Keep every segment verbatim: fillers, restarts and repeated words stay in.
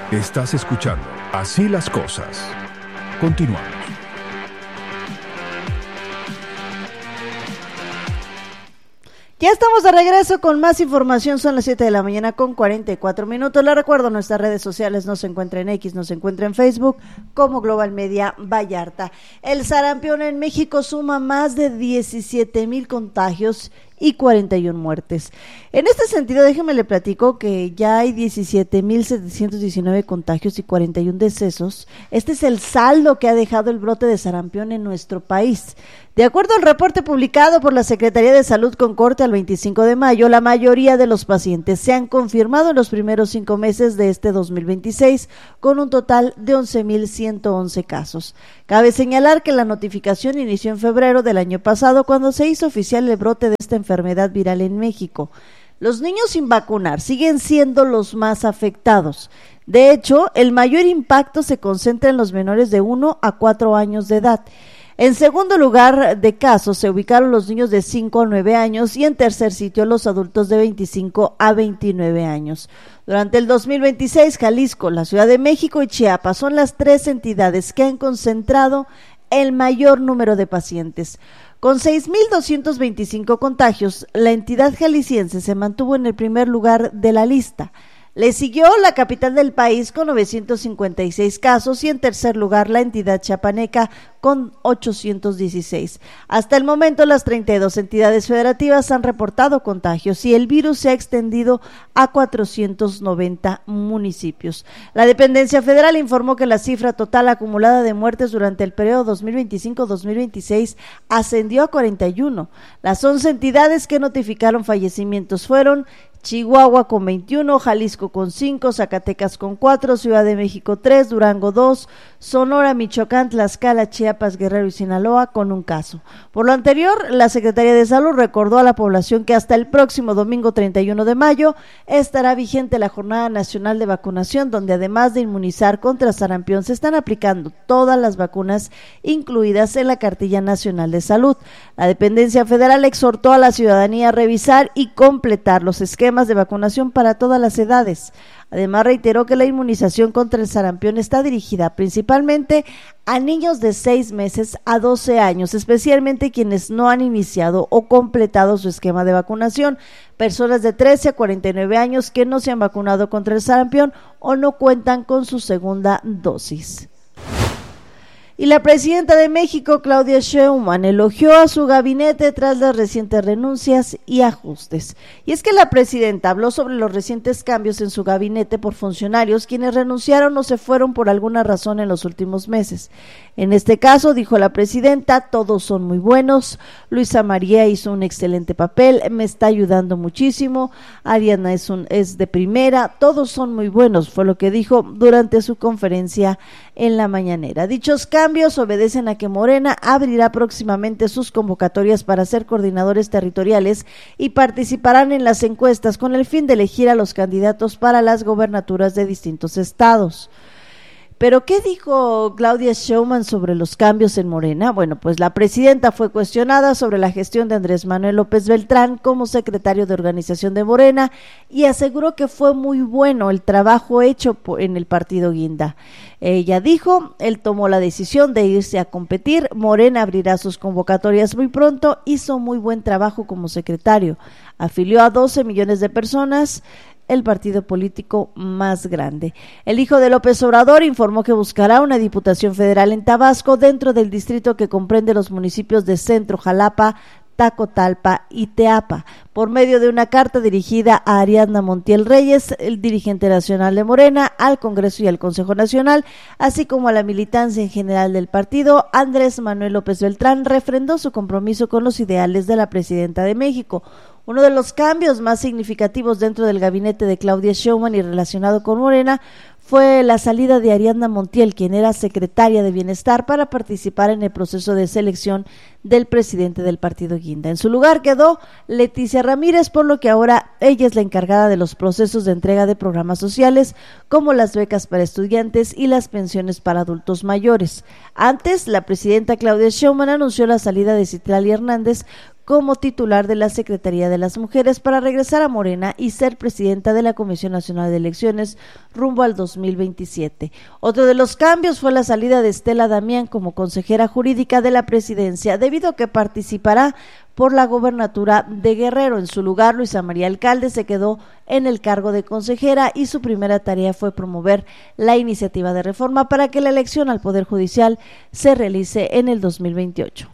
Estás escuchando Así las Cosas. Continuamos. Ya estamos de regreso con más información, son las siete de la mañana con cuarenta y cuatro minutos. Les recuerdo, nuestras redes sociales nos encuentra en X, nos encuentra en Facebook como Global Media Vallarta. El sarampión en México suma más de diecisiete mil contagios y cuarenta y una muertes. En este sentido, déjeme le platico que ya hay diecisiete mil setecientos diecinueve contagios y cuarenta y uno decesos. Este es el saldo que ha dejado el brote de sarampión en nuestro país. De acuerdo al reporte publicado por la Secretaría de Salud con corte al veinticinco de mayo, la mayoría de los pacientes se han confirmado en los primeros cinco meses de este dos mil veintiséis, con un total de once mil ciento once casos. Cabe señalar que la notificación inició en febrero del año pasado, cuando se hizo oficial el brote de esta enfermedad viral en México. Los niños sin vacunar siguen siendo los más afectados. De hecho, el mayor impacto se concentra en los menores de uno a cuatro años de edad. En segundo lugar de casos se ubicaron los niños de cinco a nueve años y en tercer sitio los adultos de veinticinco a veintinueve años. Durante el dos mil veintiséis, Jalisco, la Ciudad de México y Chiapas son las tres entidades que han concentrado el mayor número de pacientes. Con seis mil doscientos veinticinco contagios, la entidad jalisciense se mantuvo en el primer lugar de la lista. Le siguió la capital del país con novecientos cincuenta y seis casos y en tercer lugar la entidad chiapaneca con ochocientos dieciséis. Hasta el momento las treinta y dos entidades federativas han reportado contagios y el virus se ha extendido a cuatrocientos noventa municipios. La dependencia federal informó que la cifra total acumulada de muertes durante el periodo dos mil veinticinco a dos mil veintiséis ascendió a cuarenta y uno. Las once entidades que notificaron fallecimientos fueron Chihuahua con veintiuno, Jalisco con cinco, Zacatecas con cuatro, Ciudad de México tres, Durango dos, Sonora, Michoacán, Tlaxcala, Chiapas, Guerrero y Sinaloa con un caso. Por lo anterior, la Secretaría de Salud recordó a la población que hasta el próximo domingo treinta y uno de mayo estará vigente la Jornada Nacional de Vacunación, donde además de inmunizar contra sarampión se están aplicando todas las vacunas incluidas en la Cartilla Nacional de Salud. La dependencia federal exhortó a la ciudadanía a revisar y completar los esquemas de vacunación para todas las edades. Además, reiteró que la inmunización contra el sarampión está dirigida principalmente a niños de seis meses a doce años, especialmente quienes no han iniciado o completado su esquema de vacunación, personas de trece a cuarenta y nueve años que no se han vacunado contra el sarampión o no cuentan con su segunda dosis. Y la presidenta de México, Claudia Sheinbaum, elogió a su gabinete tras las recientes renuncias y ajustes. Y es que la presidenta habló sobre los recientes cambios en su gabinete por funcionarios quienes renunciaron o se fueron por alguna razón en los últimos meses. En este caso, dijo la presidenta, todos son muy buenos, Luisa María hizo un excelente papel, me está ayudando muchísimo, Ariana es, un, es de primera, todos son muy buenos, fue lo que dijo durante su conferencia en la mañanera. Dichos cambios obedecen a que Morena abrirá próximamente sus convocatorias para ser coordinadores territoriales y participarán en las encuestas con el fin de elegir a los candidatos para las gobernaturas de distintos estados. ¿Pero qué dijo Claudia Sheinbaum sobre los cambios en Morena? Bueno, pues la presidenta fue cuestionada sobre la gestión de Andrés Manuel López Beltrán como secretario de organización de Morena y aseguró que fue muy bueno el trabajo hecho en el partido Guinda. Ella dijo, él tomó la decisión de irse a competir, Morena abrirá sus convocatorias muy pronto, hizo muy buen trabajo como secretario, afilió a doce millones de personas, el partido político más grande. El hijo de López Obrador informó que buscará una diputación federal en Tabasco dentro del distrito que comprende los municipios de Centro, Jalapa, Tacotalpa y Teapa, por medio de una carta dirigida a Ariadna Montiel Reyes, el dirigente nacional de Morena, al Congreso y al Consejo Nacional, así como a la militancia en general del partido. Andrés Manuel López Beltrán refrendó su compromiso con los ideales de la presidenta de México. Uno de los cambios más significativos dentro del gabinete de Claudia Sheinbaum y relacionado con Morena fue la salida de Ariadna Montiel, quien era secretaria de Bienestar, para participar en el proceso de selección del presidente del partido Guinda. En su lugar quedó Leticia Ramírez, por lo que ahora ella es la encargada de los procesos de entrega de programas sociales, como las becas para estudiantes y las pensiones para adultos mayores. Antes, la presidenta Claudia Sheinbaum anunció la salida de Citlali Hernández como titular de la Secretaría de las Mujeres para regresar a Morena y ser presidenta de la Comisión Nacional de Elecciones rumbo al dos mil veintisiete. Otro de los cambios fue la salida de Estela Damián como consejera jurídica de la presidencia, debido a que participará por la gobernatura de Guerrero. En su lugar, Luisa María Alcalde se quedó en el cargo de consejera y su primera tarea fue promover la iniciativa de reforma para que la elección al Poder Judicial se realice en el dos mil veintiocho.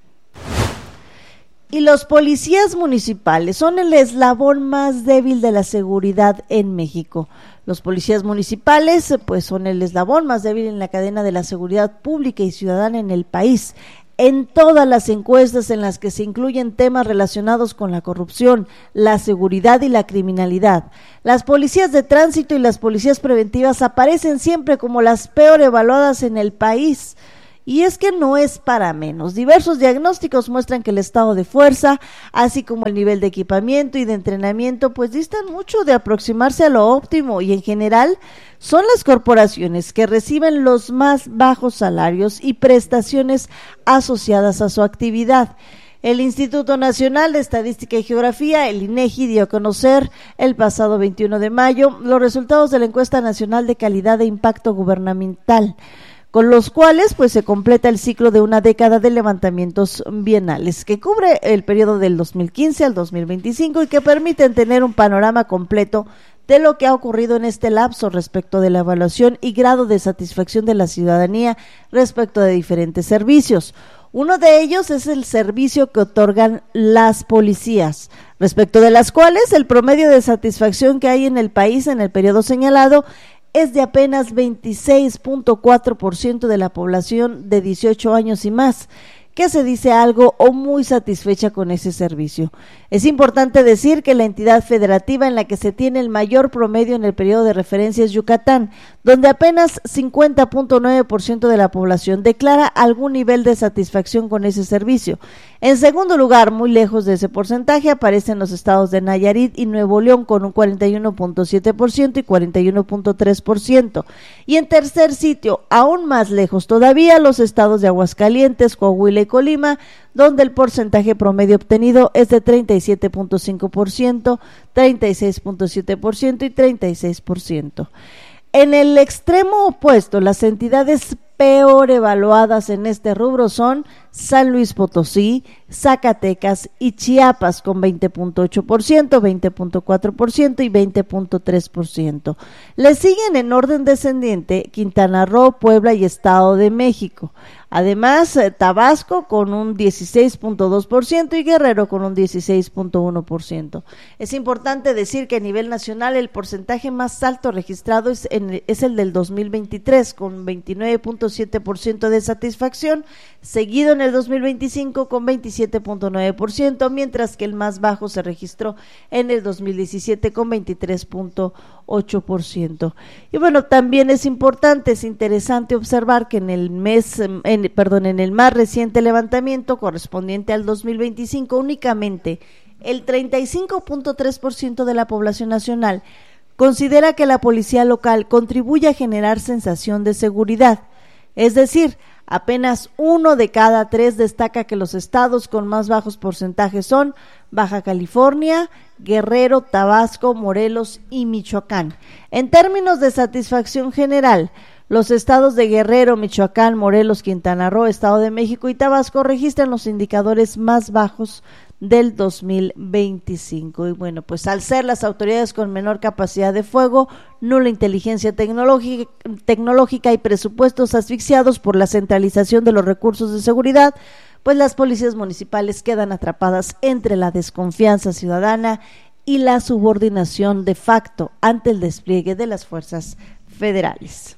Y los policías municipales son el eslabón más débil de la seguridad en México. Los policías municipales pues son el eslabón más débil en la cadena de la seguridad pública y ciudadana en el país. En todas las encuestas en las que se incluyen temas relacionados con la corrupción, la seguridad y la criminalidad, las policías de tránsito y las policías preventivas aparecen siempre como las peor evaluadas en el país. Y es que no es para menos. Diversos diagnósticos muestran que el estado de fuerza, así como el nivel de equipamiento y de entrenamiento, pues distan mucho de aproximarse a lo óptimo, y en general son las corporaciones que reciben los más bajos salarios y prestaciones asociadas a su actividad. El Instituto Nacional de Estadística y Geografía, el INEGI, dio a conocer el pasado veintiuno de mayo los resultados de la Encuesta Nacional de Calidad e Impacto Gubernamental, con los cuales pues se completa el ciclo de una década de levantamientos bienales que cubre el periodo del dos mil quince al dos mil veinticinco y que permiten tener un panorama completo de lo que ha ocurrido en este lapso respecto de la evaluación y grado de satisfacción de la ciudadanía respecto de diferentes servicios. Uno de ellos es el servicio que otorgan las policías, respecto de las cuales el promedio de satisfacción que hay en el país en el periodo señalado es de apenas veintiséis punto cuatro por ciento de la población de dieciocho años y más, que se dice algo o muy satisfecha con ese servicio. Es importante decir que la entidad federativa en la que se tiene el mayor promedio en el periodo de referencia es Yucatán, donde apenas cincuenta punto nueve por ciento de la población declara algún nivel de satisfacción con ese servicio. En segundo lugar, muy lejos de ese porcentaje, aparecen los estados de Nayarit y Nuevo León con un cuarenta y uno punto siete por ciento y cuarenta y uno punto tres por ciento. Y en tercer sitio, aún más lejos todavía, los estados de Aguascalientes, Coahuila y Colima, donde el porcentaje promedio obtenido es de treinta y siete punto cinco por ciento, treinta y seis punto siete por ciento y treinta y seis por ciento. En el extremo opuesto, las entidades peor evaluadas en este rubro son San Luis Potosí, Zacatecas y Chiapas con veinte punto ocho por ciento, veinte punto cuatro por ciento y veinte punto tres por ciento. Le siguen en orden descendiente Quintana Roo, Puebla y Estado de México. Además, Tabasco con un dieciséis punto dos por ciento y Guerrero con un dieciséis punto uno por ciento. Es importante decir que a nivel nacional el porcentaje más alto registrado es, en, es el del dos mil veintitrés con veintinueve punto siete por ciento de satisfacción, seguido en el dos mil veinticinco con veintisiete punto nueve por ciento, mientras que el más bajo se registró en el dos mil diecisiete con veintitrés punto ocho por ciento. Y bueno, también es importante, es interesante observar que en el mes, en, perdón, en el más reciente levantamiento correspondiente al dos mil veinticinco, únicamente el treinta y cinco punto tres por ciento de la población nacional considera que la policía local contribuye a generar sensación de seguridad. Es decir, apenas uno de cada tres destaca que los estados con más bajos porcentajes son Baja California, Guerrero, Tabasco, Morelos y Michoacán. En términos de satisfacción general, los estados de Guerrero, Michoacán, Morelos, Quintana Roo, Estado de México y Tabasco registran los indicadores más bajos del dos mil veinticinco. Y bueno, pues al ser las autoridades con menor capacidad de fuego, nula inteligencia tecnológica, tecnológica y presupuestos asfixiados por la centralización de los recursos de seguridad, pues las policías municipales quedan atrapadas entre la desconfianza ciudadana y la subordinación de facto ante el despliegue de las fuerzas federales.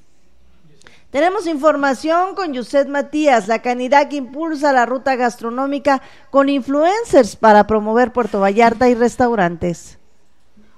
Tenemos información con Yuset Matías. La Canirac impulsa la ruta gastronómica con influencers para promover Puerto Vallarta y restaurantes.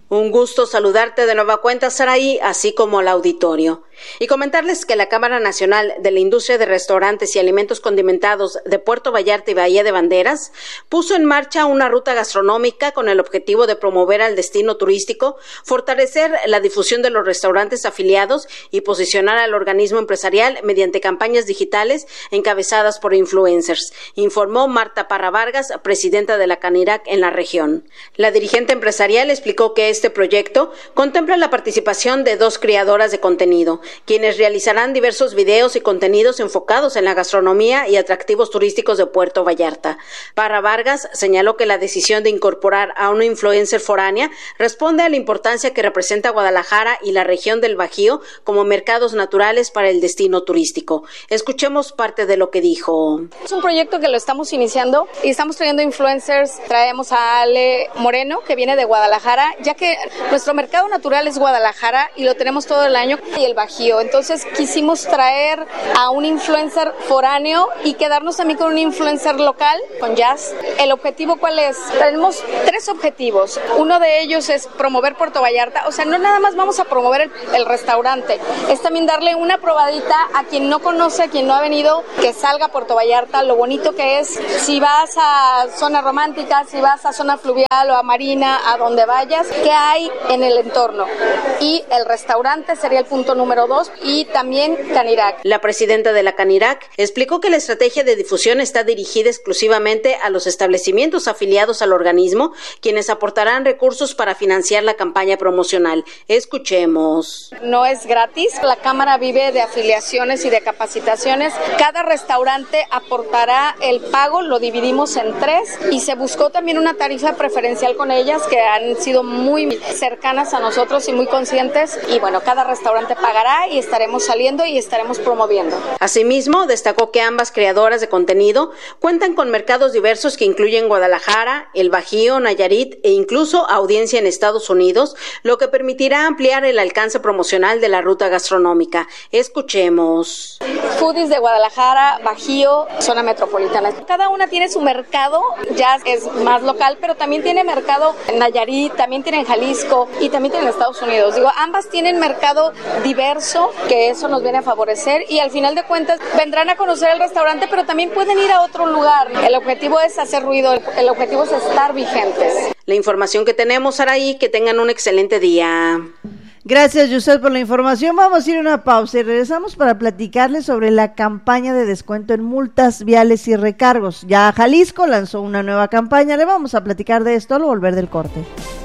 Un gusto saludarte de nueva cuenta, Saraí, así como al auditorio. Y comentarles que la Cámara Nacional de la Industria de Restaurantes y Alimentos Condimentados de Puerto Vallarta y Bahía de Banderas puso en marcha una ruta gastronómica con el objetivo de promover al destino turístico, fortalecer la difusión de los restaurantes afiliados y posicionar al organismo empresarial mediante campañas digitales encabezadas por influencers, informó Marta Parra Vargas, presidenta de la Canirac en la región. La dirigente empresarial explicó que este proyecto contempla la participación de dos creadoras de contenido, quienes realizarán diversos videos y contenidos enfocados en la gastronomía y atractivos turísticos de Puerto Vallarta. Parra Vargas señaló que la decisión de incorporar a una influencer foránea responde a la importancia que representa Guadalajara y la región del Bajío como mercados naturales para el destino turístico. Escuchemos parte de lo que dijo. Es un proyecto que lo estamos iniciando y estamos trayendo influencers. Traemos a Ale Moreno, que viene de Guadalajara, ya que nuestro mercado natural es Guadalajara y lo tenemos todo el año, y el Bajío. Entonces quisimos traer a un influencer foráneo y quedarnos también con un influencer local, con Jazz. ¿El objetivo cuál es? Tenemos tres objetivos. Uno de ellos es promover Puerto Vallarta. O sea, no nada más vamos a promover el, el restaurante, es también darle una probadita a quien no conoce, a quien no ha venido, que salga a Puerto Vallarta, lo bonito que es. Si vas a zona romántica, si vas a zona fluvial o a marina, a donde vayas, ¿qué hay en el entorno? Y el restaurante sería el punto número dos, y también Canirac. La presidenta de la Canirac explicó que la estrategia de difusión está dirigida exclusivamente a los establecimientos afiliados al organismo, quienes aportarán recursos para financiar la campaña promocional. Escuchemos. No es gratis, la Cámara vive de afiliaciones y de capacitaciones. Cada restaurante aportará el pago, lo dividimos en tres, y se buscó también una tarifa preferencial con ellas, que han sido muy cercanas a nosotros y muy conscientes, y bueno, cada restaurante pagará y estaremos saliendo y estaremos promoviendo. Asimismo, destacó que ambas creadoras de contenido cuentan con mercados diversos que incluyen Guadalajara, el Bajío, Nayarit e incluso audiencia en Estados Unidos, lo que permitirá ampliar el alcance promocional de la ruta gastronómica. Escuchemos. Foodies de Guadalajara, Bajío, zona metropolitana. Cada una tiene su mercado, ya es más local, pero también tiene mercado en Nayarit, también tiene en Jalisco y también tiene en Estados Unidos. Digo, ambas tienen mercado diverso, que eso nos viene a favorecer, y al final de cuentas vendrán a conocer el restaurante, pero también pueden ir a otro lugar. El objetivo es hacer ruido, el objetivo es estar vigentes. La información que tenemos, Saraí, que tengan un excelente día. Gracias, Yusel, por la información. Vamos a ir a una pausa y regresamos para platicarles sobre la campaña de descuento en multas viales y recargos. Ya Jalisco lanzó una nueva campaña, le vamos a platicar de esto al volver del corte.